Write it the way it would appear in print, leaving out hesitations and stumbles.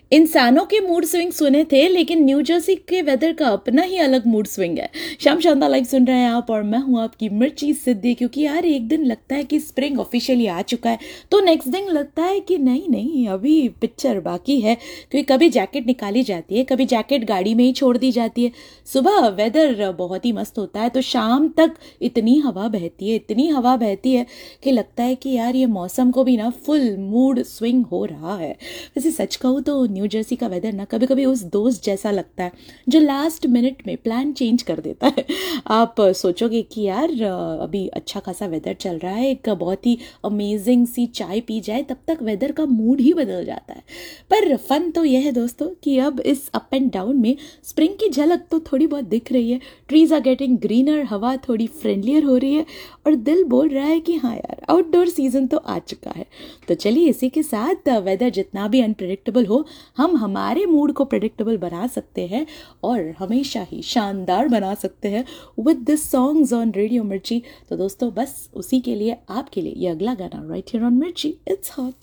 इंसानों के mood swing सुने थे, लेकिन न्यू जर्सी के वेदर का अपना ही अलग मूड स्विंग है। शाम शानदार लाइव सुन रहे हैं आप और मैं हूं आपकी मिर्ची सिद्धि। क्योंकि यार एक दिन लगता है कि स्प्रिंग ऑफिशियली आ चुका है, तो नेक्स्ट दिन लगता है कि नहीं नहीं अभी पिक्चर बाकी है। क्योंकि कभी जैकेट निकाली जाती है, कभी जैकेट गाड़ी में ही छोड़ दी जाती है। सुबह वेदर बहुत ही मस्त होता है, तो शाम तक इतनी हवा बहती है, इतनी हवा बहती है कि लगता है कि यार ये मौसम को भी ना फुल मूड स्विंग हो रहा है। वैसे सच कहूँ तो न्यू जर्सी का वेदर ना कभी कभी उस दोस्त जैसा लगता है जो लास्ट मिनट में प्लान चेंज कर देता है। आप सोचोगे कि यार अभी अच्छा खासा वेदर चल रहा है, एक बहुत ही अमेजिंग सी चाय पी जाए, तब तक वेदर का मूड ही बदल जाता है। पर फन तो यह है दोस्तों कि अब इस अप एंड डाउन में स्प्रिंग की झलक तो थोड़ी बहुत दिख रही है। ट्रीज आर गेटिंग ग्रीनर, हवा थोड़ी फ्रेंडलियर हो रही है और दिल बोल रहा है कि हाँ यार आउटडोर सीजन तो आ चुका है। तो चलिए इसी के साथ वेदर जितना भी अनप्रेडिक्टेबल हो, हम हमारे मूड को प्रेडिक्टेबल बना सकते हैं और हमेशा ही शानदार बना सकते हैं with this songs on radio मिर्ची। तो दोस्तों बस उसी के लिए आपके लिए ये अगला गाना राइट हियर ऑन मिर्ची, इट्स हॉट।